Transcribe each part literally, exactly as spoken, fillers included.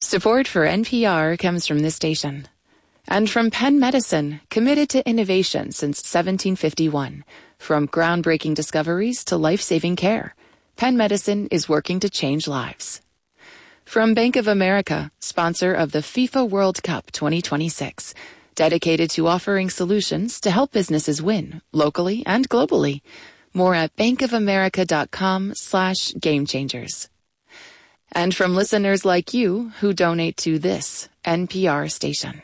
Support for N P R comes from this station. And from Penn Medicine, committed to innovation since seventeen fifty-one. From groundbreaking discoveries to life-saving care, Penn Medicine is working to change lives. From Bank of America, sponsor of the FIFA World Cup twenty twenty-six, dedicated to offering solutions to help businesses win, locally and globally. More at bankofamerica.com slash game changers. And from listeners like you who donate to this N P R station.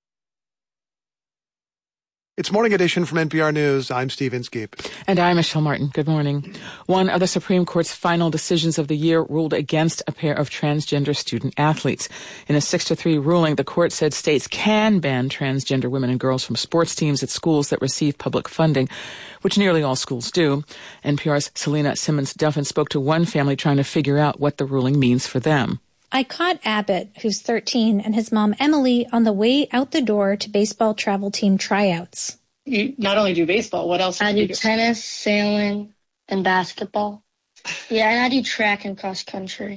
It's Morning Edition from N P R News. I'm Steve Inskeep. And I'm Michelle Martin. Good morning. One of the Supreme Court's final decisions of the year ruled against a pair of transgender student athletes. In a six to three ruling, the court said states can ban transgender women and girls from sports teams at schools that receive public funding, which nearly all schools do. N P R's Selena Simmons-Duffin spoke to one family trying to figure out what the ruling means for them. I caught Abbott, who's thirteen, and his mom, Emily, on the way out the door to baseball travel team tryouts. You not only do baseball, what else? I do do you do? tennis, sailing, and basketball. Yeah, and I do track and cross country.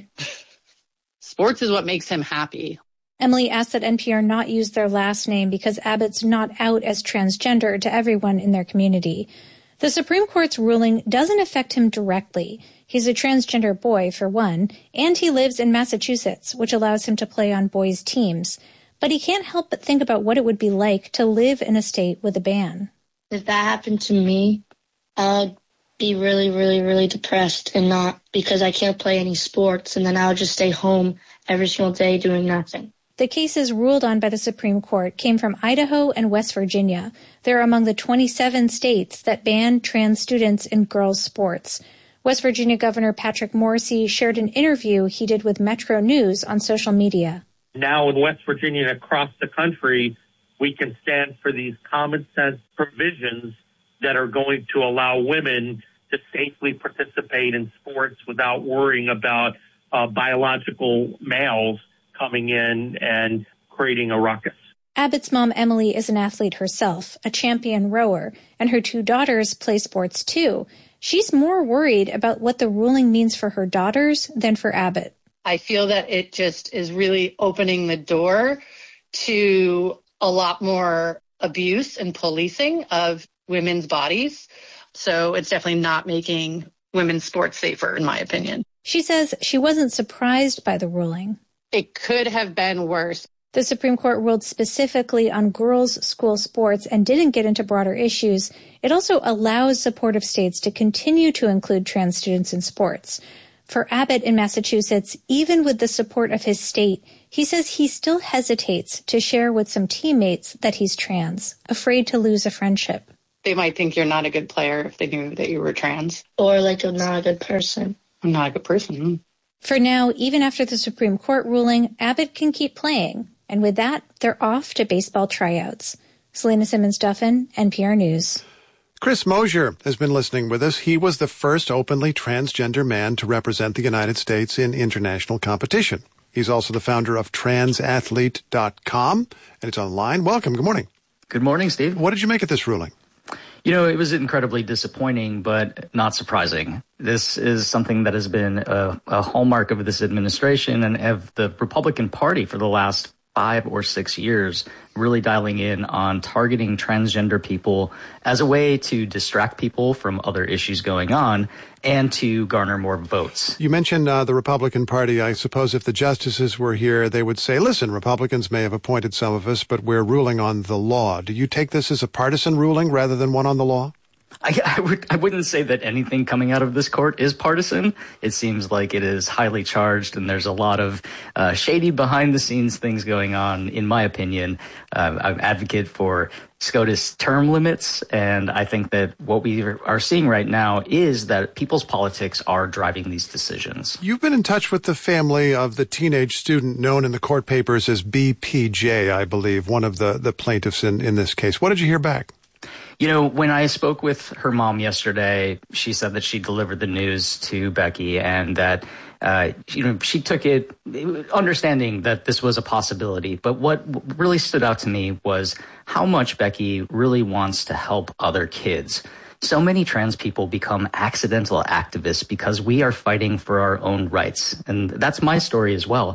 Sports is what makes him happy. Emily asked that N P R not use their last name because Abbott's not out as transgender to everyone in their community. The Supreme Court's ruling doesn't affect him directly. He's a transgender boy, for one, and he lives in Massachusetts, which allows him to play on boys' teams. But he can't help but think about what it would be like to live in a state with a ban. If that happened to me, I'd be really, really, really depressed, and not because I can't play any sports, and then I would just stay home every single day doing nothing. The cases ruled on by the Supreme Court came from Idaho and West Virginia. They're among the twenty-seven states that ban trans students in girls' sports. West Virginia Governor Patrick Morrisey shared an interview he did with Metro News on social media. Now in West Virginia and across the country, we can stand for these common sense provisions that are going to allow women to safely participate in sports without worrying about uh, biological males coming in and creating a ruckus. Abbott's mom, Emily, is an athlete herself, a champion rower, and her two daughters play sports too. She's more worried about what the ruling means for her daughters than for Abbott. I feel that it just is really opening the door to a lot more abuse and policing of women's bodies. So it's definitely not making women's sports safer, in my opinion. She says she wasn't surprised by the ruling. It could have been worse. The Supreme Court ruled specifically on girls' school sports and didn't get into broader issues. It also allows supportive states to continue to include trans students in sports. For Abbott in Massachusetts, even with the support of his state, he says he still hesitates to share with some teammates that he's trans, afraid to lose a friendship. They might think you're not a good player if they knew that you were trans. Or like I'm not a good person. I'm not a good person. For now, even after the Supreme Court ruling, Abbott can keep playing. And with that, they're off to baseball tryouts. Selena Simmons-Duffin, N P R News. Chris Mosier has been listening with us. He was the first openly transgender man to represent the United States in international competition. He's also the founder of trans athlete dot com, and it's online. Welcome. Good morning. Good morning, Steve. What did you make of this ruling? You know, it was incredibly disappointing, but not surprising. This is something that has been a, a hallmark of this administration and of the Republican Party for the last five or six years, really dialing in on targeting transgender people as a way to distract people from other issues going on and to garner more votes. You mentioned uh, the Republican Party. I suppose if the justices were here, they would say, listen, Republicans may have appointed some of us, but we're ruling on the law. Do you take this as a partisan ruling rather than one on the law? I, I, would, I wouldn't say that anything coming out of this court is partisan. It seems like it is highly charged, and there's a lot of uh, shady behind-the-scenes things going on, in my opinion. Uh, I'm an advocate for SCOTUS term limits, and I think that what we are seeing right now is that people's politics are driving these decisions. You've been in touch with the family of the teenage student known in the court papers as B P J, I believe, one of the, the plaintiffs in, in this case. What did you hear back? You know, when I spoke with her mom yesterday, she said that she delivered the news to Becky and that, uh, you know, she took it understanding that this was a possibility. But what really stood out to me was how much Becky really wants to help other kids. So many trans people become accidental activists because we are fighting for our own rights. And that's my story as well.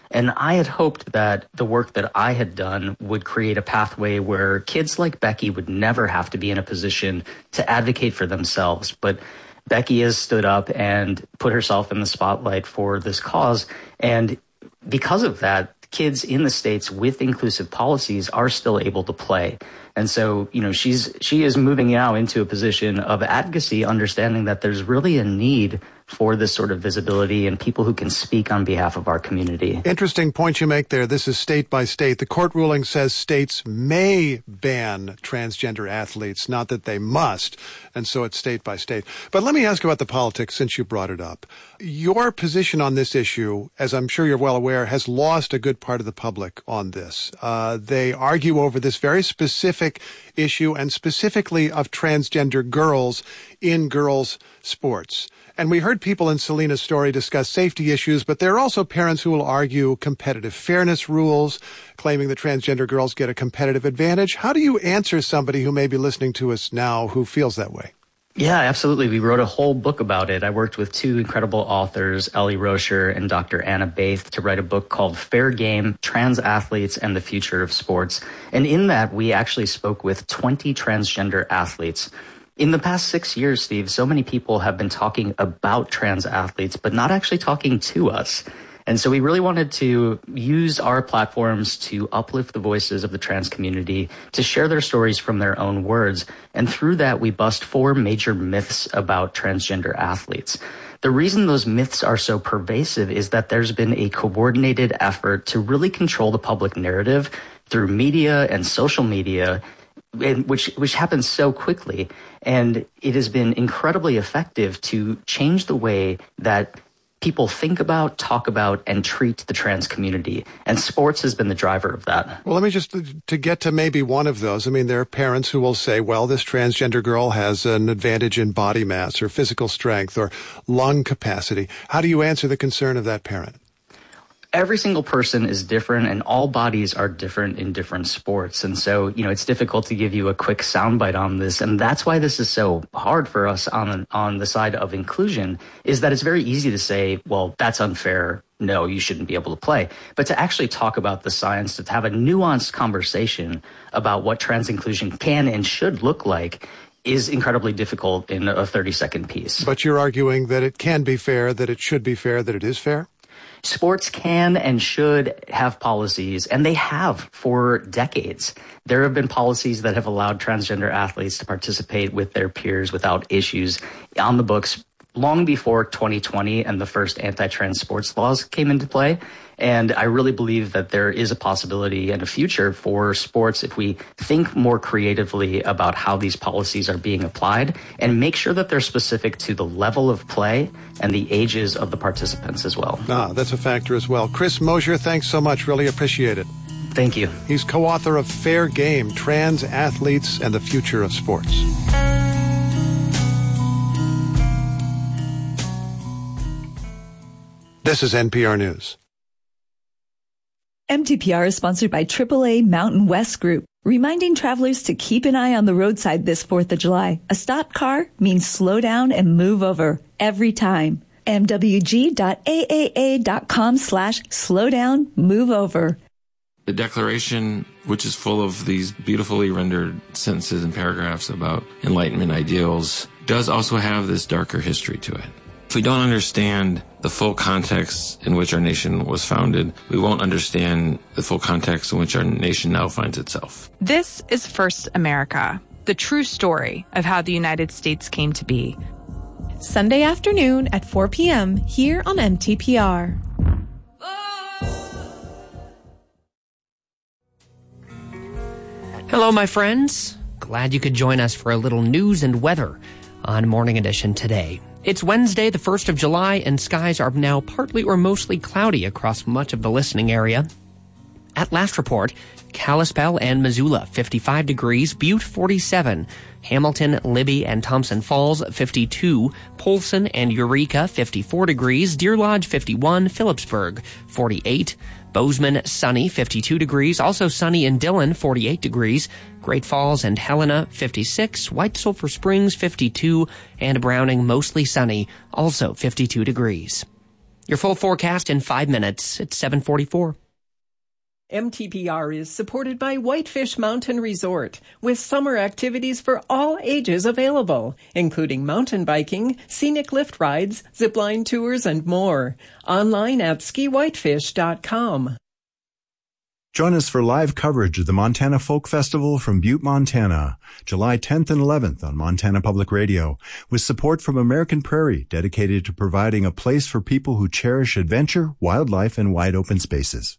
And I had hoped that the work that I had done would create a pathway where kids like Becky would never have to be in a position to advocate for themselves. But Becky has stood up and put herself in the spotlight for this cause. And because of that, kids in the States with inclusive policies are still able to play. And so, you know, she's she is moving now into a position of advocacy, understanding that there's really a need for this sort of visibility and people who can speak on behalf of our community. Interesting point you make there. This is state by state. The court ruling says states may ban transgender athletes, not that they must. And so it's state by state. But let me ask about the politics since you brought it up. Your position on this issue, as I'm sure you're well aware, has lost a good part of the public on this. Uh, they argue over this very specific issue and specifically of transgender girls in girls' sports. And we heard people in Selena's story discuss safety issues, but there are also parents who will argue competitive fairness rules, claiming that transgender girls get a competitive advantage. How do you answer somebody who may be listening to us now who feels that way? Yeah, absolutely. We wrote a whole book about it. I worked with two incredible authors, Ellie Rocher and Doctor Anna Baith, to write a book called Fair Game, Trans Athletes and the Future of Sports. And in that, we actually spoke with twenty transgender athletes. In the past six years, Steve, so many people have been talking about trans athletes, but not actually talking to us. And so we really wanted to use our platforms to uplift the voices of the trans community, to share their stories from their own words. And through that, we bust four major myths about transgender athletes. The reason those myths are so pervasive is that there's been a coordinated effort to really control the public narrative through media and social media, which which happens so quickly. And it has been incredibly effective to change the way that people think about, talk about, and treat the trans community. And sports has been the driver of that. Well, let me just, to get to maybe one of those, I mean, there are parents who will say, well, this transgender girl has an advantage in body mass or physical strength or lung capacity. How do you answer the concern of that parent? Every single person is different, and all bodies are different in different sports. And so, you know, it's difficult to give you a quick soundbite on this. And that's why this is so hard for us on, on the side of inclusion, is that it's very easy to say, well, that's unfair. No, you shouldn't be able to play. But to actually talk about the science, to have a nuanced conversation about what trans inclusion can and should look like, is incredibly difficult in a thirty-second piece. But you're arguing that it can be fair, that it should be fair, that it is fair? Sports can and should have policies, and they have for decades. There have been policies that have allowed transgender athletes to participate with their peers without issues on the books long before twenty twenty and the first anti-trans sports laws came into play. And I really believe that there is a possibility and a future for sports if we think more creatively about how these policies are being applied and make sure that they're specific to the level of play and the ages of the participants as well. Ah, that's a factor as well. Chris Mosier, thanks so much. Really appreciate it. Thank you. He's co-author of Fair Game, Trans Athletes and the Future of Sports. This is N P R News. M T P R is sponsored by triple A Mountain West Group, reminding travelers to keep an eye on the roadside this fourth of July. A stopped car means slow down and move over every time. M W G dot A A A dot com slash slow down, move over. The Declaration, which is full of these beautifully rendered sentences and paragraphs about Enlightenment ideals, does also have this darker history to it. If we don't understand the full context in which our nation was founded, we won't understand the full context in which our nation now finds itself. This is First America, the true story of how the United States came to be. Sunday afternoon at four p.m. here on M T P R. Hello, my friends. Glad you could join us for a little news and weather on Morning Edition today. It's Wednesday, the first of July, and skies are now partly or mostly cloudy across much of the listening area. At last report, Kalispell and Missoula, fifty-five degrees, Butte, forty-seven, Hamilton, Libby, and Thompson Falls, fifty-two, Polson and Eureka, fifty-four degrees, Deer Lodge, fifty-one, Phillipsburg, forty-eight, Bozeman, sunny, fifty-two degrees, also sunny in Dillon, forty-eight degrees, Great Falls and Helena, fifty-six, White Sulphur Springs, fifty-two, and Browning, mostly sunny, also fifty-two degrees. Your full forecast in five minutes at seven forty-four. M T P R is supported by Whitefish Mountain Resort, with summer activities for all ages available, including mountain biking, scenic lift rides, zipline tours, and more. Online at ski whitefish dot com. Join us for live coverage of the Montana Folk Festival from Butte, Montana, July tenth and eleventh on Montana Public Radio, with support from American Prairie, dedicated to providing a place for people who cherish adventure, wildlife, and wide open spaces.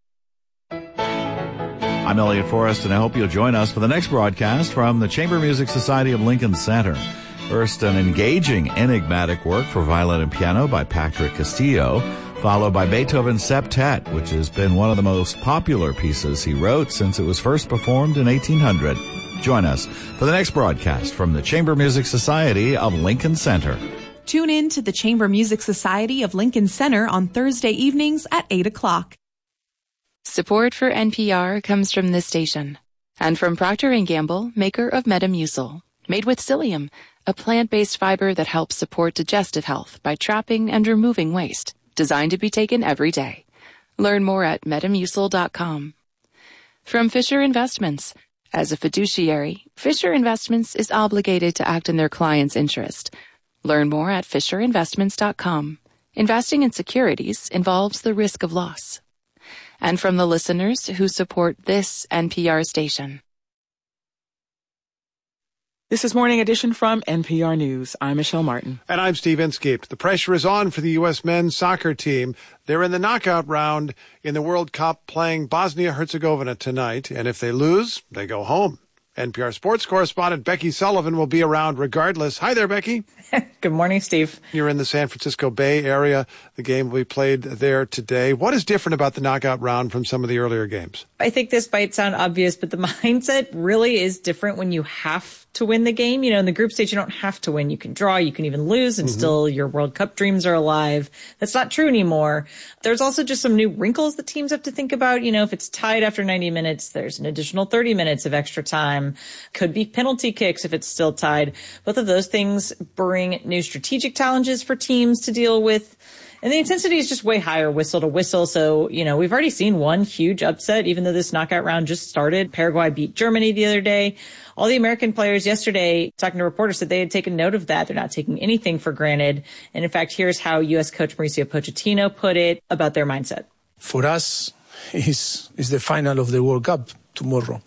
I'm Elliot Forrest, and I hope you'll join us for the next broadcast from the Chamber Music Society of Lincoln Center. First, an engaging, enigmatic work for violin and piano by Patrick Castillo, followed by Beethoven's Septet, which has been one of the most popular pieces he wrote since it was first performed in eighteen hundred. Join us for the next broadcast from the Chamber Music Society of Lincoln Center. Tune in to the Chamber Music Society of Lincoln Center on Thursday evenings at eight o'clock. Support for N P R comes from this station and from Procter and Gamble, maker of Metamucil, made with psyllium, a plant-based fiber that helps support digestive health by trapping and removing waste. Designed to be taken every day. Learn more at metamucil dot com. From Fisher Investments. As a fiduciary, Fisher Investments is obligated to act in their client's interest. Learn more at fisher investments dot com. Investing in securities involves the risk of loss. And from the listeners who support this N P R station. This is Morning Edition from N P R News. I'm Michelle Martin. And I'm Steve Inskeep. The pressure is on for the U S men's soccer team. They're in the knockout round in the World Cup playing Bosnia-Herzegovina tonight. And if they lose, they go home. N P R sports correspondent Becky Sullivan will be around regardless. Hi there, Becky. Good morning, Steve. You're in the San Francisco Bay Area. The game will be played there today. What is different about the knockout round from some of the earlier games? I think this might sound obvious, but the mindset really is different when you have to win the game. You know, in the group stage, you don't have to win. You can draw, you can even lose, and mm-hmm. still your World Cup dreams are alive. That's not true anymore. There's also just some new wrinkles that teams have to think about. You know, if it's tied after ninety minutes, there's an additional thirty minutes of extra time. Could be penalty kicks if it's still tied. Both of those things bring new strategic challenges for teams to deal with. And the intensity is just way higher, whistle to whistle. So, you know, we've already seen one huge upset, even though this knockout round just started. Paraguay beat Germany the other day. All the American players yesterday, talking to reporters, said they had taken note of that. They're not taking anything for granted. And in fact, here's how U S coach Mauricio Pochettino put it about their mindset. For us, it's, it's the final of the World Cup tomorrow.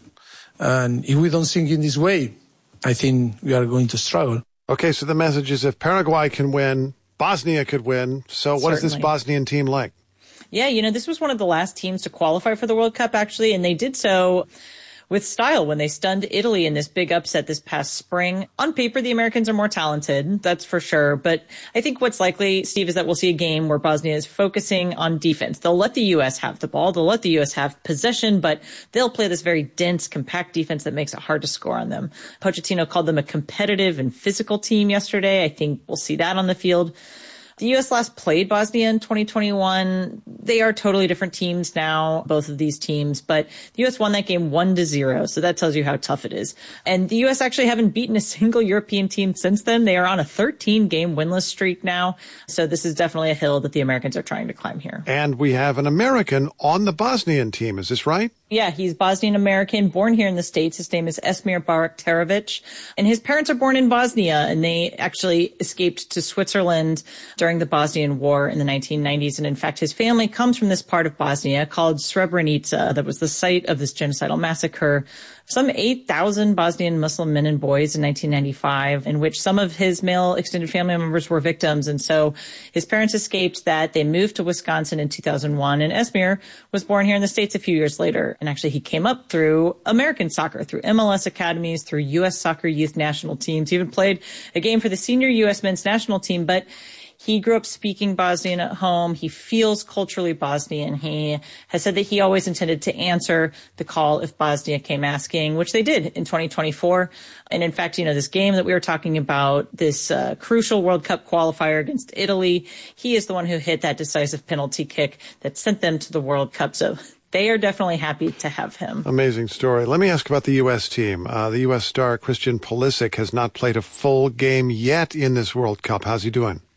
And if we don't think in this way, I think we are going to struggle. Okay, so the message is if Paraguay can win, Bosnia could win. So what Certainly. Is this Bosnian team like? Yeah, you know, this was one of the last teams to qualify for the World Cup, actually, and they did so with style when they stunned Italy in this big upset this past spring. On paper, the Americans are more talented, that's for sure. But I think what's likely, Steve, is that we'll see a game where Bosnia is focusing on defense. They'll let the U S have the ball. They'll let the U S have possession, but they'll play this very dense, compact defense that makes it hard to score on them. Pochettino called them a competitive and physical team yesterday. I think we'll see that on the field. The U S last played Bosnia in twenty twenty-one. They are totally different teams now, both of these teams, but the U S won that game one to zero. So that tells you how tough it is. And the U S actually haven't beaten a single European team since then. They are on a thirteen game winless streak now. So this is definitely a hill that the Americans are trying to climb here. And we have an American on the Bosnian team. Is this right? Yeah, he's Bosnian American, born here in the States. His name is Esmir Baraktarovic, and his parents are born in Bosnia, and they actually escaped to Switzerland during the Bosnian War in the nineteen nineties. And in fact, his family comes from this part of Bosnia called Srebrenica that was the site of this genocidal massacre. Some eight thousand Bosnian Muslim men and boys in nineteen ninety-five, in which some of his male extended family members were victims. And so his parents escaped that. They moved to Wisconsin in two thousand one, and Esmir was born here in the States a few years later. And actually, he came up through American soccer, through M L S academies, through U S soccer youth national teams. He even played a game for the senior U S men's national team, but he grew up speaking Bosnian at home. He feels culturally Bosnian. He has said that he always intended to answer the call if Bosnia came asking, which they did in twenty twenty-four. And in fact, you know, this game that we were talking about, this uh, crucial World Cup qualifier against Italy, he is the one who hit that decisive penalty kick that sent them to the World Cup. So they are definitely happy to have him. Amazing story. Let me ask about the U S team. Uh, the U S star Christian Pulisic has not played a full game yet in this World Cup. How's he doing?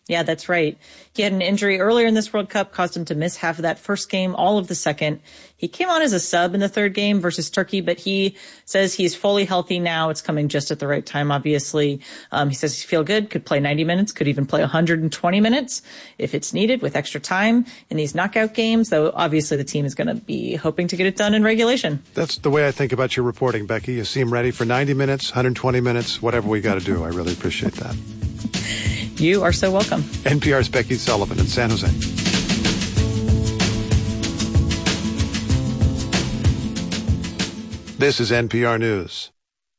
Yeah, that's right. He had an injury earlier in this World Cup, caused him to miss half of that first game, all of the second. He came on as a sub in the third game versus Turkey, but he says he's fully healthy now. It's coming just at the right time, obviously. Um, he says he feels good, could play ninety minutes, could even play one hundred twenty minutes if it's needed with extra time in these knockout games, though obviously the team is going to be hoping to get it done in regulation. That's the way I think about your reporting, Becky. You seem ready for ninety minutes, one hundred twenty minutes, whatever we got to do. I really appreciate that. You are so welcome. N P R's Becky Sullivan in San Jose. This is N P R News.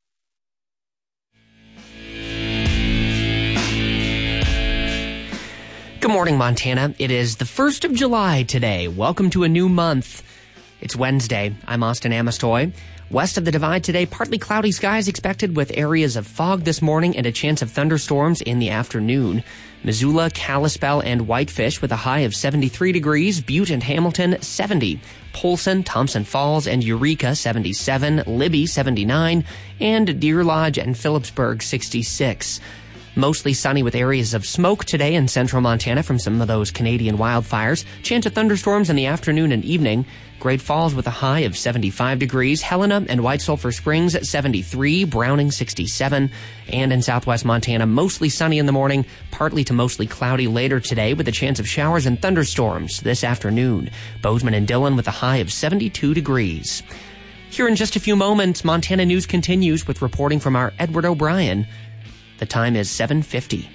Good morning, Montana. It is the first of July today. Welcome to a new month. It's Wednesday. I'm Austin Amestoy. West of the Divide today, partly cloudy skies expected with areas of fog this morning and a chance of thunderstorms in the afternoon. Missoula, Kalispell, and Whitefish with a high of seventy-three degrees. Butte and Hamilton, seventy. Polson, Thompson Falls, and Eureka, seventy-seven. Libby, seventy-nine. And Deer Lodge and Phillipsburg, sixty-six. Mostly sunny with areas of smoke today in central Montana from some of those Canadian wildfires. Chance of thunderstorms in the afternoon and evening. Great Falls with a high of seventy-five degrees. Helena and White Sulphur Springs at seventy-three. Browning, sixty-seven. And in southwest Montana, mostly sunny in the morning, partly to mostly cloudy later today with a chance of showers and thunderstorms this afternoon. Bozeman and Dillon with a high of seventy-two degrees. Here in just a few moments, Montana News continues with reporting from our Edward O'Brien. The time is seven fifty.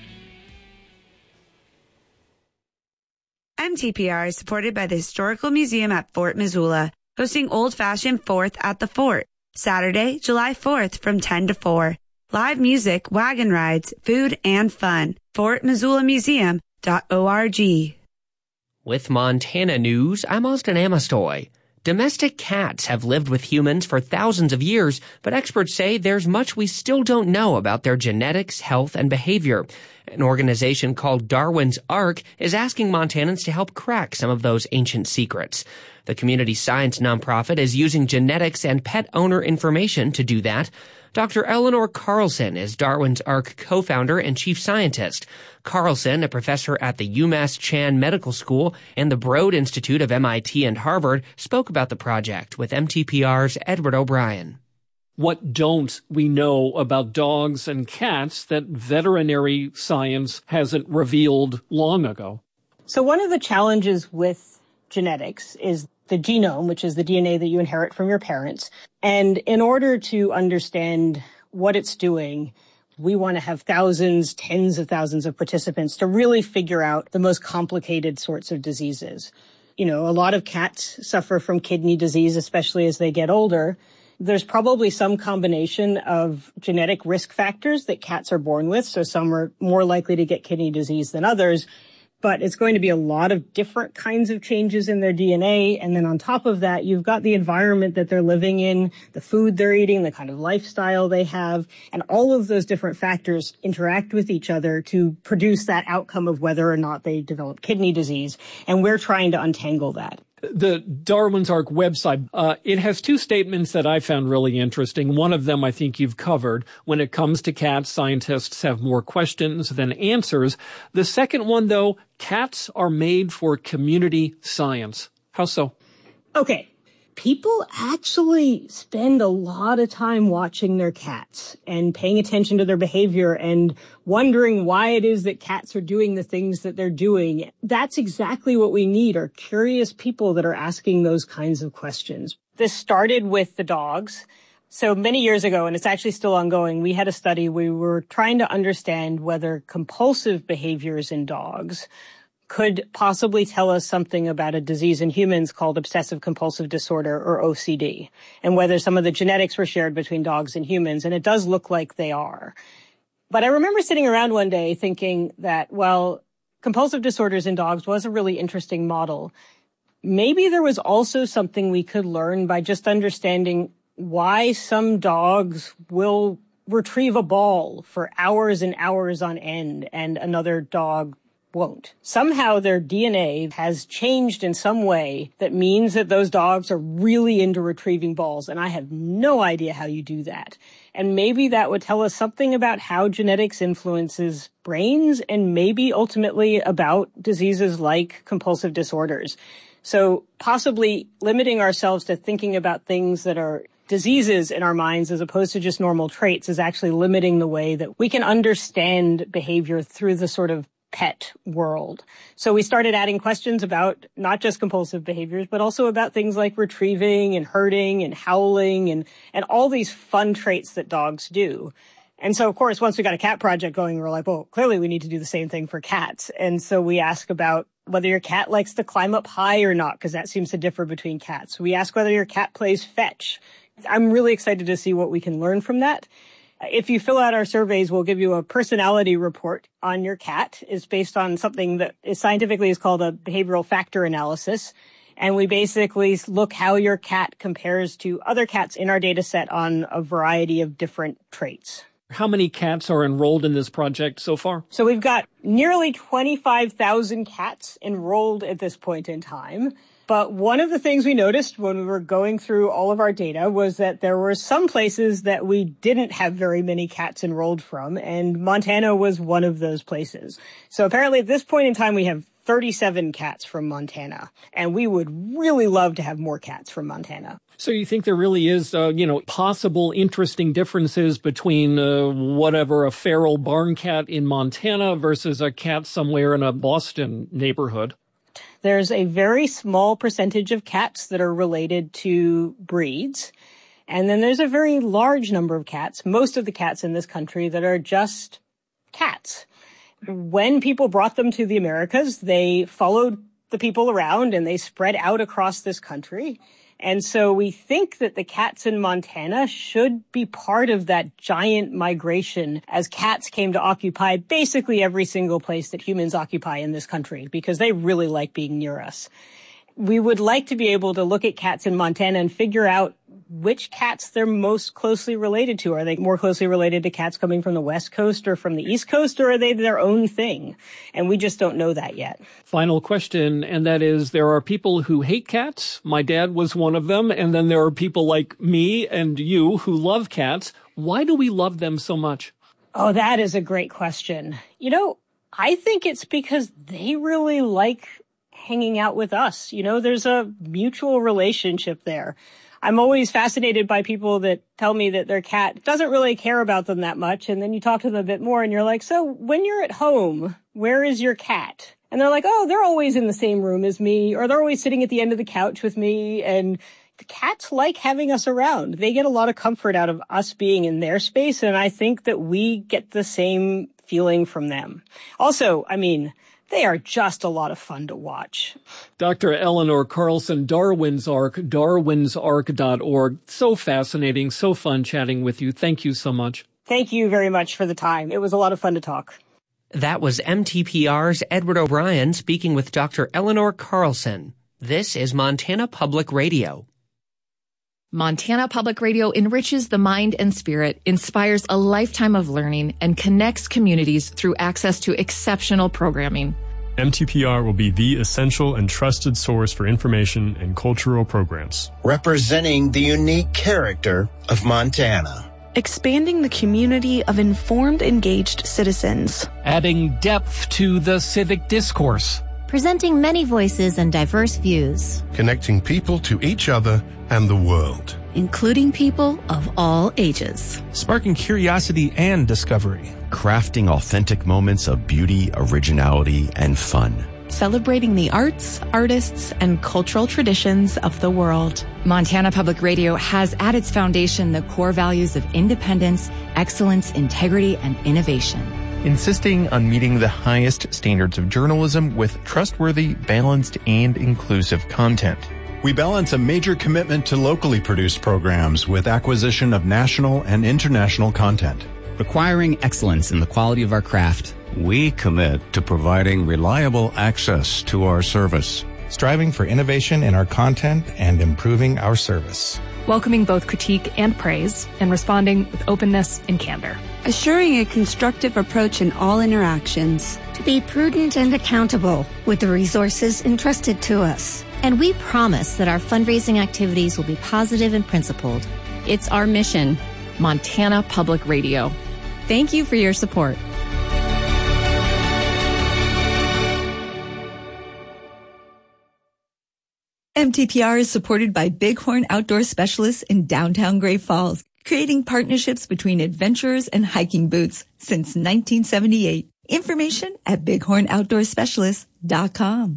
M T P R is supported by the Historical Museum at Fort Missoula, hosting Old Fashioned Fourth at the Fort, Saturday, July fourth from ten to four. Live music, wagon rides, food, and fun. fort missoula museum dot org. With Montana News, I'm Austin Amestoy. Domestic cats have lived with humans for thousands of years, but experts say there's much we still don't know about their genetics, health, and behavior. An organization called Darwin's Ark is asking Montanans to help crack some of those ancient secrets. The community science nonprofit is using genetics and pet owner information to do that. Doctor Eleanor Carlson is Darwin's Ark co-founder and chief scientist. Carlson, a professor at the UMass Chan Medical School and the Broad Institute of M I T and Harvard, spoke about the project with M T P R's Edward O'Brien. What don't we know about dogs and cats that veterinary science hasn't revealed long ago? So one of the challenges with genetics is the genome, which is the D N A that you inherit from your parents. And in order to understand what it's doing, we want to have thousands, tens of thousands of participants to really figure out the most complicated sorts of diseases. You know, a lot of cats suffer from kidney disease, especially as they get older. There's probably some combination of genetic risk factors that cats are born with. So some are more likely to get kidney disease than others. But it's going to be a lot of different kinds of changes in their D N A. And then on top of that, you've got the environment that they're living in, the food they're eating, the kind of lifestyle they have. And all of those different factors interact with each other to produce that outcome of whether or not they develop kidney disease. And we're trying to untangle that. The Darwin's Ark website, uh, it has two statements that I found really interesting. One of them I think you've covered. When it comes to cats, scientists have more questions than answers. The second one, though, cats are made for community science. How so? Okay. People actually spend a lot of time watching their cats and paying attention to their behavior and wondering why it is that cats are doing the things that they're doing. That's exactly what we need, are curious people that are asking those kinds of questions. This started with the dogs. So many years ago, and it's actually still ongoing, we had a study. We were trying to understand whether compulsive behaviors in dogs could possibly tell us something about a disease in humans called obsessive compulsive disorder, or O C D, and whether some of the genetics were shared between dogs and humans. And it does look like they are. But I remember sitting around one day thinking that, well, compulsive disorders in dogs was a really interesting model. Maybe there was also something we could learn by just understanding why some dogs will retrieve a ball for hours and hours on end and another dog won't. Somehow their D N A has changed in some way that means that those dogs are really into retrieving balls, and I have no idea how you do that. And maybe that would tell us something about how genetics influences brains and maybe ultimately about diseases like compulsive disorders. So possibly limiting ourselves to thinking about things that are diseases in our minds as opposed to just normal traits is actually limiting the way that we can understand behavior through the sort of pet world. So we started adding questions about not just compulsive behaviors, but also about things like retrieving and herding and howling and, and all these fun traits that dogs do. And so, of course, once we got a cat project going, we were like, well, clearly we need to do the same thing for cats. And so we ask about whether your cat likes to climb up high or not, because that seems to differ between cats. We ask whether your cat plays fetch. I'm really excited to see what we can learn from that. If you fill out our surveys, we'll give you a personality report on your cat. It's based on something that is scientifically is called a behavioral factor analysis. And we basically look how your cat compares to other cats in our data set on a variety of different traits. How many cats are enrolled in this project so far? So we've got nearly twenty-five thousand cats enrolled at this point in time. But one of the things we noticed when we were going through all of our data was that there were some places that we didn't have very many cats enrolled from, and Montana was one of those places. So apparently at this point in time, we have thirty-seven cats from Montana, and we would really love to have more cats from Montana. So you think there really is, uh, you know, possible interesting differences between uh, whatever, a feral barn cat in Montana versus a cat somewhere in a Boston neighborhood? There's a very small percentage of cats that are related to breeds. And then there's a very large number of cats, most of the cats in this country, that are just cats. When people brought them to the Americas, they followed the people around and they spread out across this country. And so we think that the cats in Montana should be part of that giant migration as cats came to occupy basically every single place that humans occupy in this country because they really like being near us. We would like to be able to look at cats in Montana and figure out which cats they're most closely related to. Are they more closely related to cats coming from the West Coast or from the East Coast, or are they their own thing? And we just don't know that yet. Final question, and that is, there are people who hate cats. My dad was one of them. And then there are people like me and you who love cats. Why do we love them so much? Oh, that is a great question. You know, I think it's because they really like hanging out with us. You know, there's a mutual relationship there. I'm always fascinated by people that tell me that their cat doesn't really care about them that much. And then you talk to them a bit more and you're like, so when you're at home, where is your cat? And they're like, oh, they're always in the same room as me, or they're always sitting at the end of the couch with me. And the cats like having us around. They get a lot of comfort out of us being in their space. And I think that we get the same feeling from them. Also, I mean, they are just a lot of fun to watch. Doctor Eleanor Carlson, Darwin's Ark, darwins ark dot org. So fascinating, so fun chatting with you. Thank you so much. Thank you very much for the time. It was a lot of fun to talk. That was M T P R's Edward O'Brien speaking with Doctor Eleanor Carlson. This is Montana Public Radio. Montana Public Radio enriches the mind and spirit, inspires a lifetime of learning, and connects communities through access to exceptional programming. M T P R will be the essential and trusted source for information and cultural programs, representing the unique character of Montana, expanding the community of informed, engaged citizens, adding depth to the civic discourse, presenting many voices and diverse views, connecting people to each other and the world, including people of all ages, sparking curiosity and discovery, crafting authentic moments of beauty, originality, and fun, celebrating the arts, artists, and cultural traditions of the world. Montana Public Radio has at its foundation the core values of independence, excellence, integrity, and innovation, insisting on meeting the highest standards of journalism with trustworthy, balanced, and inclusive content. We balance a major commitment to locally produced programs with acquisition of national and international content. Requiring excellence in the quality of our craft, we commit to providing reliable access to our service. striving for innovation in our content and improving our service. Welcoming both critique and praise, and responding with openness and candor. Assuring a constructive approach in all interactions. To be prudent and accountable with the resources entrusted to us. And we promise that our fundraising activities will be positive and principled. It's our mission. Montana Public Radio. Thank you for your support. M T P R is supported by Bighorn Outdoor Specialists in downtown Great Falls, creating partnerships between adventurers and hiking boots since nineteen seventy-eight. Information at bighorn outdoor specialists dot com.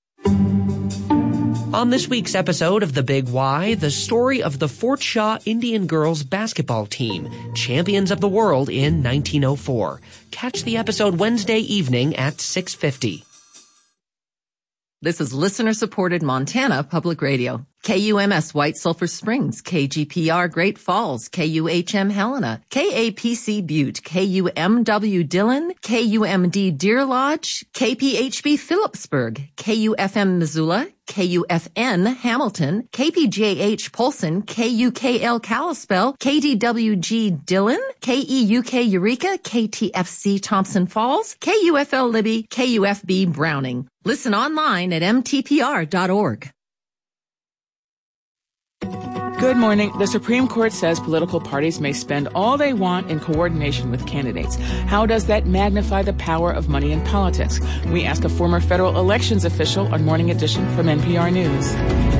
On this week's episode of The Big Why, the story of the Fort Shaw Indian girls basketball team, champions of the world in nineteen oh four. Catch the episode Wednesday evening at six fifty. This is listener-supported Montana Public Radio. K U M S White Sulphur Springs, K G P R Great Falls, K U H M Helena, K A P C Butte, K U M W Dillon, K U M D Deer Lodge, K P H B Phillipsburg, K U F M Missoula, K U F N Hamilton, K P J H Polson, K U K L Kalispell, K D W G Dillon, K E U K Eureka, K T F C Thompson Falls, K U F L Libby, K U F B Browning. Listen online at m t p r dot org. Good morning. The Supreme Court says political parties may spend all they want in coordination with candidates. How does that magnify the power of money in politics? We ask a former federal elections official on Morning Edition from N P R News.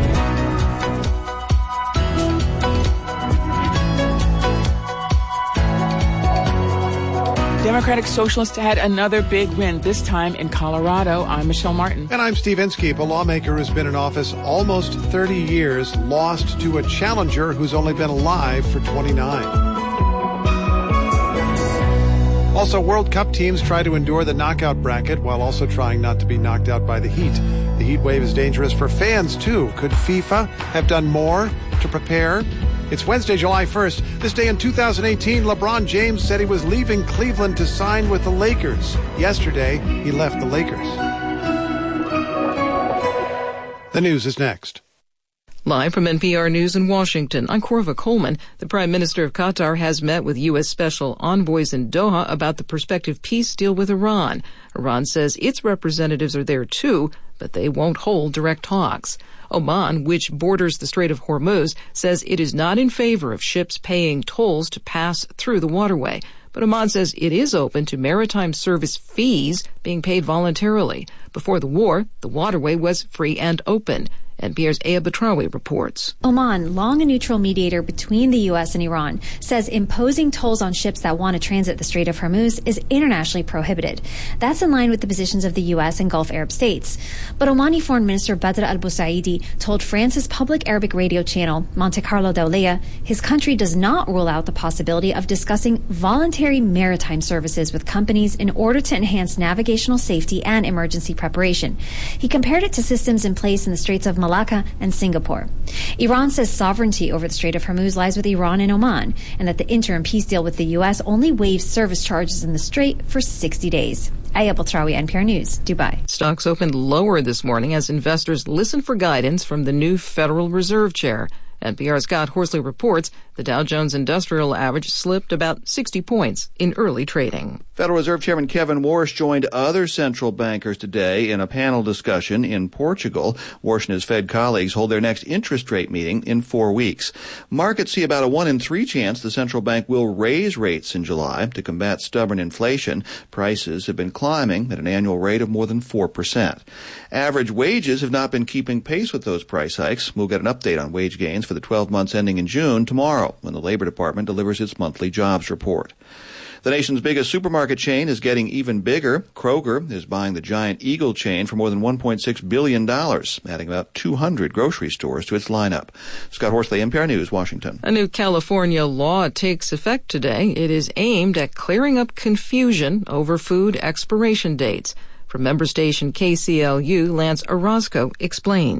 Democratic Socialists had another big win, this time in Colorado. I'm Michelle Martin. And I'm Steve Inskeep. A lawmaker who's been in office almost thirty years lost to a challenger who's only been alive for twenty-nine. Also, World Cup teams try to endure the knockout bracket while also trying not to be knocked out by the heat. The heat wave is dangerous for fans, too. Could FIFA have done more to prepare? It's Wednesday, July first. This day in two thousand eighteen, LeBron James said he was leaving Cleveland to sign with the Lakers. Yesterday, he left the Lakers. The news is next. Live from N P R News in Washington, I'm Corva Coleman. The Prime Minister of Qatar has met with U S special envoys in Doha about the prospective peace deal with Iran. Iran says its representatives are there too, but they won't hold direct talks. Oman, which borders the Strait of Hormuz, says it is not in favor of ships paying tolls to pass through the waterway. But Oman says it is open to maritime service fees being paid voluntarily. Before the war, the waterway was free and open. N P R's Aya Batrawi reports. Oman, long a neutral mediator between the U S and Iran, says imposing tolls on ships that want to transit the Strait of Hormuz is internationally prohibited. That's in line with the positions of the U S and Gulf Arab states. But Omani Foreign Minister Badr al-Busaidi told France's public Arabic radio channel, Monte Carlo Dawliya, his country does not rule out the possibility of discussing voluntary maritime services with companies in order to enhance navigational safety and emergency preparation. He compared it to systems in place in the Straits of Malacca and Singapore. Iran says sovereignty over the Strait of Hormuz lies with Iran and Oman, and that the interim peace deal with the U S only waives service charges in the strait for sixty days. Aya Batrawi, N P R News, Dubai. Stocks opened lower this morning as investors listen for guidance from the new Federal Reserve Chair. N P R's Scott Horsley reports the Dow Jones Industrial Average slipped about sixty points in early trading. Federal Reserve Chairman Kevin Warsh joined other central bankers today in a panel discussion in Portugal. Warsh and his Fed colleagues hold their next interest rate meeting in four weeks. Markets see about a one in three chance the central bank will raise rates in July to combat stubborn inflation. Prices have been climbing at an annual rate of more than four percent. Average wages have not been keeping pace with those price hikes. We'll get an update on wage gains for the twelve months ending in June tomorrow when the Labor Department delivers its monthly jobs report. The nation's biggest supermarket chain is getting even bigger. Kroger is buying the Giant Eagle chain for more than one point six billion dollars, adding about two hundred grocery stores to its lineup. Scott Horsley, N P R News, Washington. A new California law takes effect today. It is aimed at clearing up confusion over food expiration dates. From member station K C L U, Lance Orozco explains.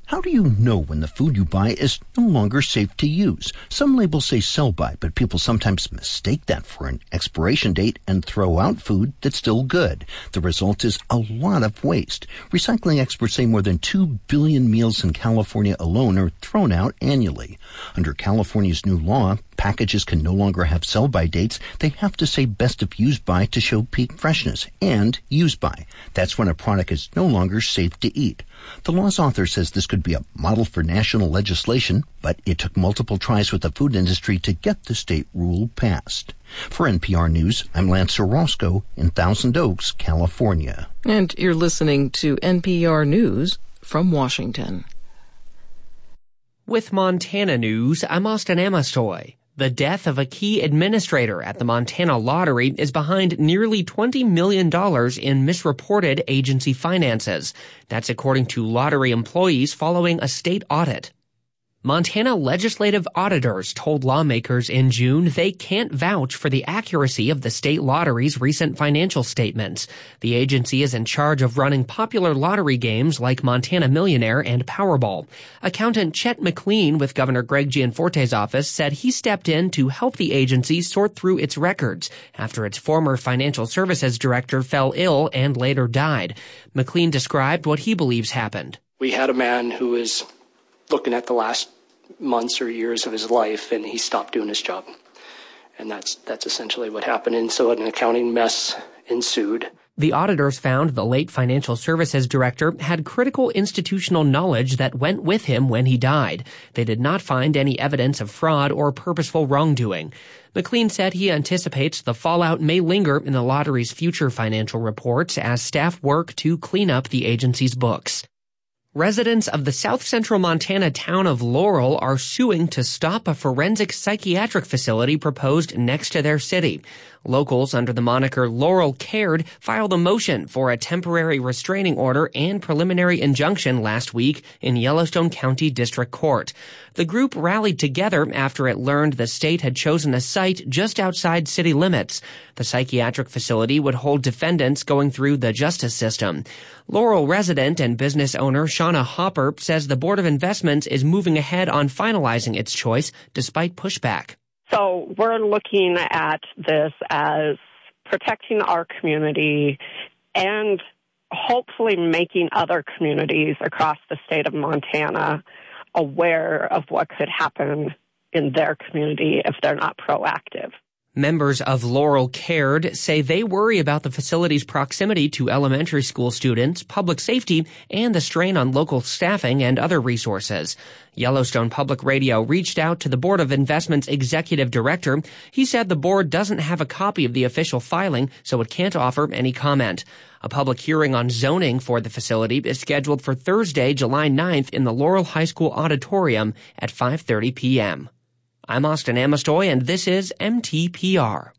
How do you know when the food you buy is no longer safe to use? Some labels say sell-by, but people sometimes mistake that for an expiration date and throw out food that's still good. The result is a lot of waste. Recycling experts say more than two billion meals in California alone are thrown out annually. Under California's new law, packages can no longer have sell-by dates. They have to say best of use by to show peak freshness, and use by. That's when a product is no longer safe to eat. The law's author says this could be a model for national legislation, but it took multiple tries with the food industry to get the state rule passed. For N P R News, I'm Lance Orozco in Thousand Oaks, California. And you're listening to N P R News from Washington. With Montana News, I'm Austin Amastoy. The death of a key administrator at the Montana Lottery is behind nearly twenty million dollars in misreported agency finances. That's according to lottery employees following a state audit. Montana legislative auditors told lawmakers in June they can't vouch for the accuracy of the state lottery's recent financial statements. The agency is in charge of running popular lottery games like Montana Millionaire and Powerball. Accountant Chet McLean with Governor Greg Gianforte's office said he stepped in to help the agency sort through its records after its former financial services director fell ill and later died. McLean described what he believes happened. We had a man who was looking at the last months or years of his life, and he stopped doing his job. And that's that's essentially what happened. And so an accounting mess ensued. The auditors found the late financial services director had critical institutional knowledge that went with him when he died. They did not find any evidence of fraud or purposeful wrongdoing. McLean said he anticipates the fallout may linger in the lottery's future financial reports as staff work to clean up the agency's books. Residents of the south central Montana town of Laurel are suing to stop a forensic psychiatric facility proposed next to their city. Locals under the moniker Laurel Cared filed a motion for a temporary restraining order and preliminary injunction last week in Yellowstone County District Court. The group rallied together after it learned the state had chosen a site just outside city limits. The psychiatric facility would hold defendants going through the justice system. Laurel resident and business owner Shauna Hopper says the Board of Investments is moving ahead on finalizing its choice despite pushback. So we're looking at this as protecting our community and hopefully making other communities across the state of Montana aware of what could happen in their community if they're not proactive. Members of Laurel Cared say they worry about the facility's proximity to elementary school students, public safety, and the strain on local staffing and other resources. Yellowstone Public Radio reached out to the Board of Investments executive director. He said the board doesn't have a copy of the official filing, so it can't offer any comment. A public hearing on zoning for the facility is scheduled for Thursday, July ninth in the Laurel High School auditorium at five thirty p.m. I'm Austin Amastoy, and this is M T P R.